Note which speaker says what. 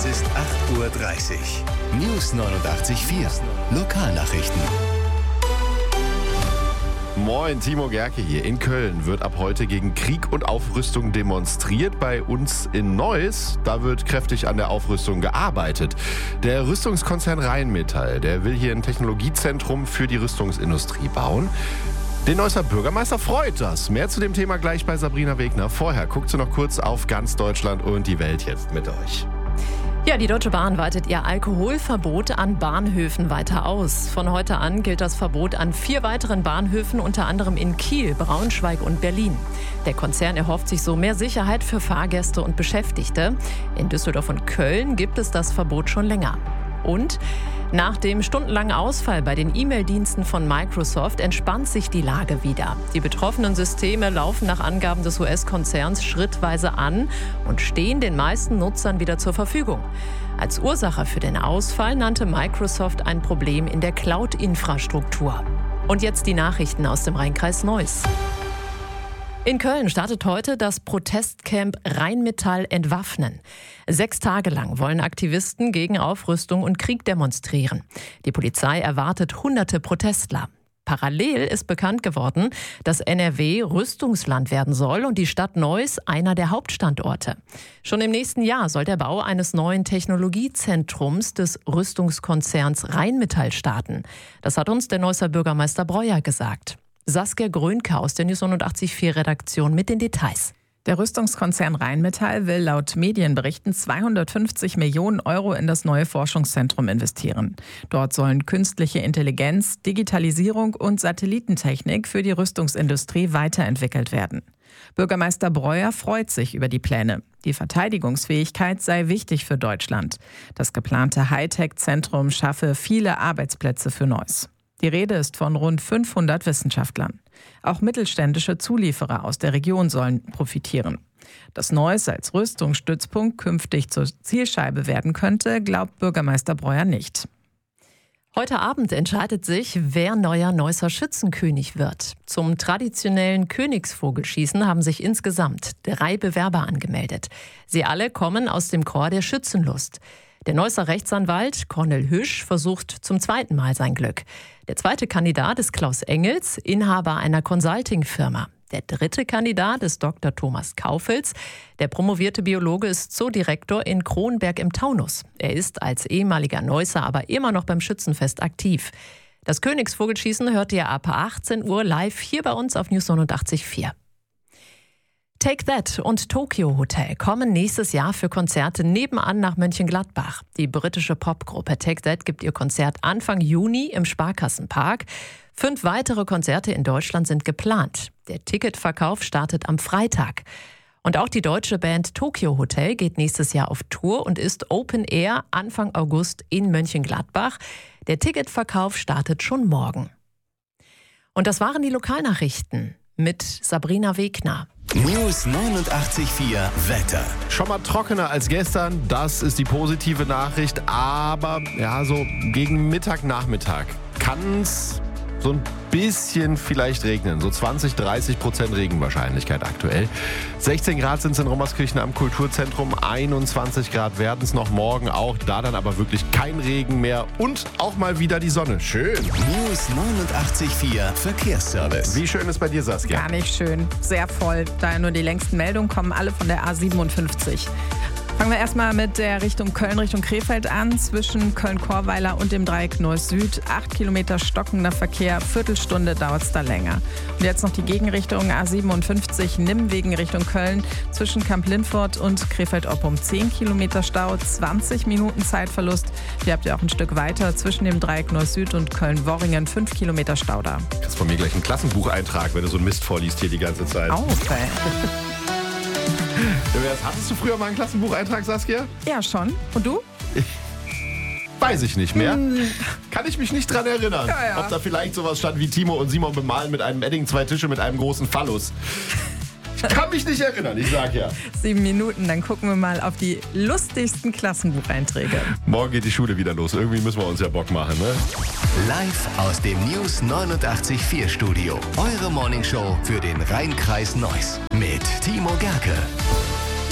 Speaker 1: Es ist 8:30 Uhr. News 89.4. Lokalnachrichten.
Speaker 2: Moin, Timo Gerke hier. In Köln wird ab heute gegen Krieg und Aufrüstung demonstriert. Bei uns in Neuss, da wird kräftig an der Aufrüstung gearbeitet. Der Rüstungskonzern Rheinmetall, der will hier ein Technologiezentrum für die Rüstungsindustrie bauen. Den Neusser Bürgermeister freut das. Mehr zu dem Thema gleich bei Sabrina Wegner. Vorher guckt sie noch kurz auf ganz Deutschland und die Welt jetzt mit euch.
Speaker 3: Ja, die Deutsche Bahn weitet ihr Alkoholverbot an Bahnhöfen weiter aus. Von heute an gilt das Verbot an 4 weiteren Bahnhöfen, unter anderem in Kiel, Braunschweig und Berlin. Der Konzern erhofft sich so mehr Sicherheit für Fahrgäste und Beschäftigte. In Düsseldorf und Köln gibt es das Verbot schon länger. Und nach dem stundenlangen Ausfall bei den E-Mail-Diensten von Microsoft entspannt sich die Lage wieder. Die betroffenen Systeme laufen nach Angaben des US-Konzerns schrittweise an und stehen den meisten Nutzern wieder zur Verfügung. Als Ursache für den Ausfall nannte Microsoft ein Problem in der Cloud-Infrastruktur. Und jetzt die Nachrichten aus dem Rheinkreis Neuss. In Köln startet heute das Protestcamp Rheinmetall entwaffnen. 6 Tage lang wollen Aktivisten gegen Aufrüstung und Krieg demonstrieren. Die Polizei erwartet hunderte Protestler. Parallel ist bekannt geworden, dass NRW Rüstungsland werden soll und die Stadt Neuss einer der Hauptstandorte. Schon im nächsten Jahr soll der Bau eines neuen Technologiezentrums des Rüstungskonzerns Rheinmetall starten. Das hat uns der Neusser Bürgermeister Breuer gesagt. Saskia Grönke aus der News 89.4 Redaktion mit den Details.
Speaker 4: Der Rüstungskonzern Rheinmetall will laut Medienberichten 250 Millionen Euro in das neue Forschungszentrum investieren. Dort sollen künstliche Intelligenz, Digitalisierung und Satellitentechnik für die Rüstungsindustrie weiterentwickelt werden. Bürgermeister Breuer freut sich über die Pläne. Die Verteidigungsfähigkeit sei wichtig für Deutschland. Das geplante Hightech-Zentrum schaffe viele Arbeitsplätze für Neuss. Die Rede ist von rund 500 Wissenschaftlern. Auch mittelständische Zulieferer aus der Region sollen profitieren. Dass Neuss als Rüstungsstützpunkt künftig zur Zielscheibe werden könnte, glaubt Bürgermeister Breuer nicht.
Speaker 3: Heute Abend entscheidet sich, wer neuer Neusser Schützenkönig wird. Zum traditionellen Königsvogelschießen haben sich insgesamt 3 Bewerber angemeldet. Sie alle kommen aus dem Corps der Schützenlust. Der Neusser Rechtsanwalt Cornel Hüsch versucht zum 2. Mal sein Glück. Der 2. Kandidat ist Klaus Engels, Inhaber einer Consulting-Firma. Der 3. Kandidat ist Dr. Thomas Kaufels. Der promovierte Biologe ist Zoodirektor in Kronberg im Taunus. Er ist als ehemaliger Neusser aber immer noch beim Schützenfest aktiv. Das Königsvogelschießen hört ihr ab 18 Uhr live hier bei uns auf News 89.4. Take That und Tokyo Hotel kommen nächstes Jahr für Konzerte nebenan nach Mönchengladbach. Die britische Popgruppe Take That gibt ihr Konzert Anfang Juni im Sparkassenpark. 5 weitere Konzerte in Deutschland sind geplant. Der Ticketverkauf startet am Freitag. Und auch die deutsche Band Tokyo Hotel geht nächstes Jahr auf Tour und ist Open Air Anfang August in Mönchengladbach. Der Ticketverkauf startet schon morgen. Und das waren die Lokalnachrichten mit Sabrina Wegner.
Speaker 1: News 89.4 Wetter.
Speaker 2: Schon mal trockener als gestern, das ist die positive Nachricht. Aber ja, so gegen Mittag, Nachmittag kann es so ein bisschen vielleicht regnen. So 20-30% Regenwahrscheinlichkeit aktuell. 16 Grad sind es in Rommerskirchen am Kulturzentrum. 21 Grad werden es noch morgen auch. Da dann aber wirklich kein Regen mehr und auch mal wieder die Sonne. Schön.
Speaker 1: News 89.4 Verkehrsservice.
Speaker 2: Wie schön ist bei dir, Saskia?
Speaker 4: Gar nicht schön, sehr voll. Da nur die längsten Meldungen kommen alle von der A57. Fangen wir erstmal mit der Richtung Köln, Richtung Krefeld an. Zwischen Köln-Korweiler und dem Dreieck Neuss Süd. 8 Kilometer stockender Verkehr, Viertelstunde dauert es da länger. Und jetzt noch die Gegenrichtung A57 Nimmwegen Richtung Köln. Zwischen Kamp-Lindfort und Krefeld-Oppum 10 Kilometer Stau, 20 Minuten Zeitverlust. Hier habt ihr auch ein Stück weiter. Zwischen dem Dreieck Neuss Süd und Köln-Worringen 5 Kilometer Stau da.
Speaker 2: Du kriegst von mir gleich einen Klassenbucheintrag, wenn du so einen Mist vorliest hier die ganze Zeit.
Speaker 4: Oh, okay.
Speaker 2: Hattest du früher mal einen Klassenbucheintrag, Saskia?
Speaker 4: Ja, schon. Und du?
Speaker 2: Weiß ich nicht mehr. Kann ich mich nicht dran erinnern.
Speaker 4: Ja.
Speaker 2: Ob da vielleicht sowas stand wie Timo und Simon bemalen mit einem Edding 2 Tische mit einem großen Phallus. Ich kann mich nicht erinnern, ich sag ja.
Speaker 4: 7 Minuten, dann gucken wir mal auf die lustigsten Klassenbucheinträge.
Speaker 2: Morgen geht die Schule wieder los. Irgendwie müssen wir uns ja Bock machen, ne?
Speaker 1: Live aus dem News 89.4 Studio. Eure Morningshow für den Rheinkreis Neuss. Mit Timo Gerke.